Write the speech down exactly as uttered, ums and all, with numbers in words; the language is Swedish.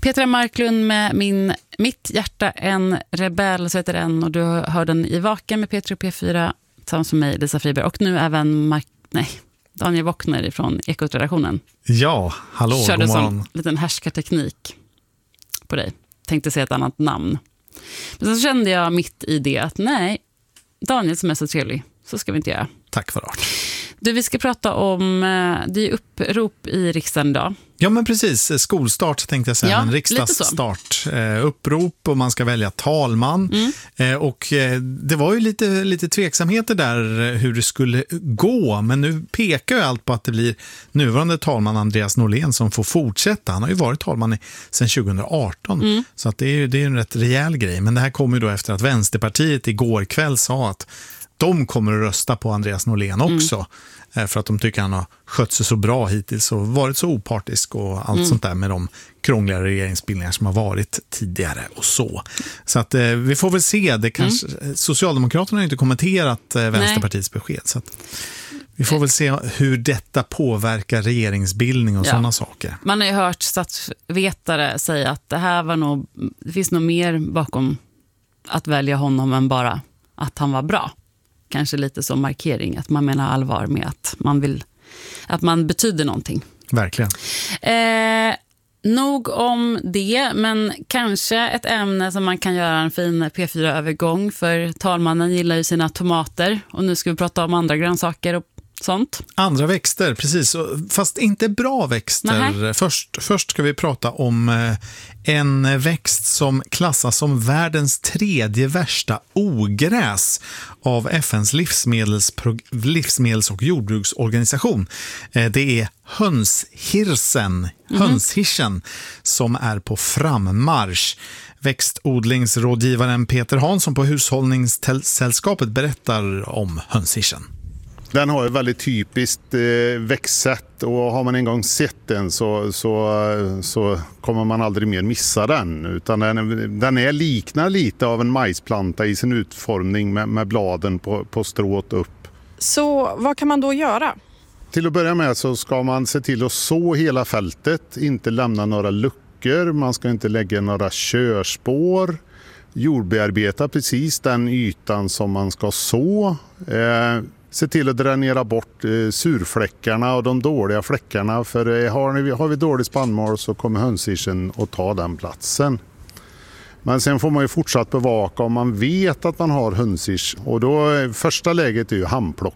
Petra Marklund med min Mitt hjärta en rebell, så heter den, och du hör den i Vaken med Petra P fyra tillsammans med mig, Lisa Friberg, och nu även Mark, nej, Daniel Wockner från Ekot-redaktionen. Ja, hallå, körde god morgon. Sån liten härskarteknik på dig. Tänkte säga ett annat namn. Men så kände jag mitt i det att nej, Daniel som är så trevlig, så ska vi inte göra. Tack för det. Du, vi ska prata om, det är upprop i riksdagen idag. Ja, men precis. Skolstart tänkte jag säga. Ja, en riksdagsstart. Eh, upprop och man ska välja talman. Mm. Eh, och eh, det var ju lite, lite tveksamheter där hur det skulle gå. Men nu pekar ju allt på att det blir nuvarande talman Andreas Norlén som får fortsätta. Han har ju varit talman i, sedan tjugo arton. Mm. Så att det är ju det är en rätt rejäl grej. Men det här kommer ju då efter att Vänsterpartiet igår kväll sa att de kommer att rösta på Andreas Norlén också. Mm. För att de tycker han har skött sig så bra hittills och varit så opartisk och allt mm. sånt där med de krångliga regeringsbildningar som har varit tidigare och så. Så att eh, vi får väl se. Det kanske, mm. Socialdemokraterna har inte kommenterat eh, Vänsterpartiets Nej. besked. Så att vi får väl se hur detta påverkar regeringsbildning och ja. sådana saker. Man har ju hört statsvetare säga att det här var nog, det finns nog mer bakom att välja honom än bara att han var bra. Kanske lite som markering, att man menar allvar med att man vill, att man betyder någonting. Verkligen. Eh, nog om det, men kanske ett ämne som man kan göra en fin P fyra-övergång, för talmannen gillar ju sina tomater och nu ska vi prata om andra grönsaker och sånt. Andra växter, precis. Fast inte bra växter. Först, först ska vi prata om en växt som klassas som världens tredje värsta ogräs av F N:s livsmedels, livsmedels- och jordbruksorganisation. Det är hönshirsen, mm-hmm. hönshirsen som är på frammarsch. Växtodlingsrådgivaren Peter Hansson på Hushållningssällskapet berättar om hönshirsen. Den har ett väldigt typiskt eh, växtsätt, och har man en gång sett den så, så, så kommer man aldrig mer missa den. Utan den, den är, liknar lite av en majsplanta i sin utformning med, med bladen på, på strået upp. Så vad kan man då göra? Till att börja med så ska man se till att så hela fältet, inte lämna några luckor, man ska inte lägga några körspår. Jordbearbeta precis den ytan som man ska så. Eh, Se till att dränera bort eh, surfläckarna och de dåliga fläckarna. För eh, har, ni, har vi dålig spannmål så kommer hönshirsen att ta den platsen. Men sen får man ju fortsatt bevaka om man vet att man har hönshirs. Och då, första läget är ju handplock.